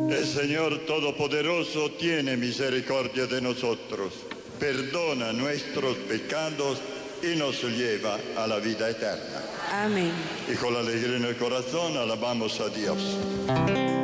El Señor Todopoderoso tiene misericordia de nosotros, perdona nuestros pecados y nos lleva a la vida eterna. Amén. Y con la alegría en el corazón alabamos a Dios.